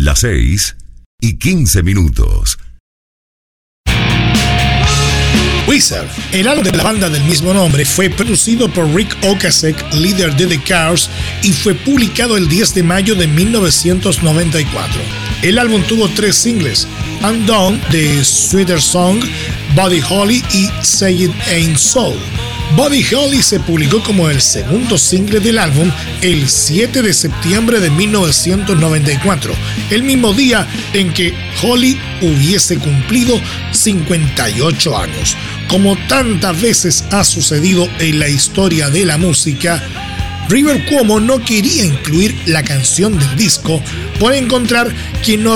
Las 6:15. Wizard, el álbum de la banda del mismo nombre, fue producido por Rick Ocasek, líder de The Cars, y fue publicado el 10 de mayo de 1994. El álbum tuvo 3 singles: Undone, The Sweeter Song, Buddy Holly y Say It Ain't So. Buddy Holly se publicó como el segundo single del álbum el 7 de septiembre de 1994, el mismo día en que Holly hubiese cumplido 58 años. Como tantas veces ha sucedido en la historia de la música, Rivers Cuomo no quería incluir la canción del disco por encontrar que no